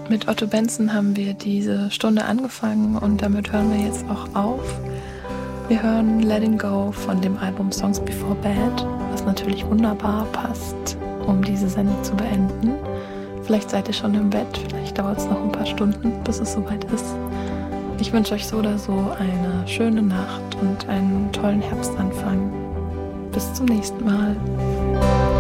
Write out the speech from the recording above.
Mit Otto Benson haben wir diese Stunde angefangen und damit hören wir jetzt auch auf. Wir hören Letting Go von dem Album Songs Before Bed, was natürlich wunderbar passt, um diese Sendung zu beenden. Vielleicht seid ihr schon im Bett, vielleicht dauert es noch ein paar Stunden, bis es soweit ist. Ich wünsche euch so oder so eine schöne Nacht und einen tollen Herbstanfang. Bis zum nächsten Mal.